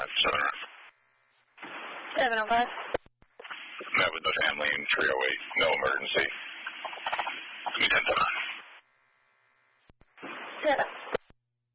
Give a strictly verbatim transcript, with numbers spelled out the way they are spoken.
five, seven oh. seven oh five. Met with the family in three oh eight. No emergency. Give me ten seven. Seven.